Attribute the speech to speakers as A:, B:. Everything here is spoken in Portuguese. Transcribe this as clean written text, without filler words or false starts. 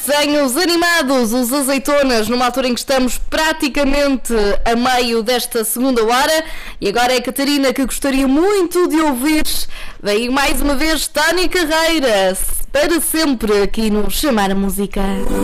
A: Desenhos animados, os Azeitonas, numa altura em que estamos praticamente a meio desta segunda hora. E agora é a Catarina que gostaria muito de ouvir. Daí mais uma vez Tânia Carreira, para sempre aqui no Chamar a Música.